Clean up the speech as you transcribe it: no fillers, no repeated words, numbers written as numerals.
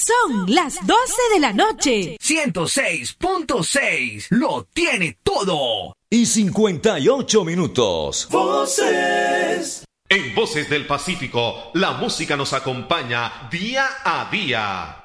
Son las 12 de la noche. 106.6 lo tiene todo. Y 58 minutos. Voces. En Voces del Pacífico, la música nos acompaña día a día.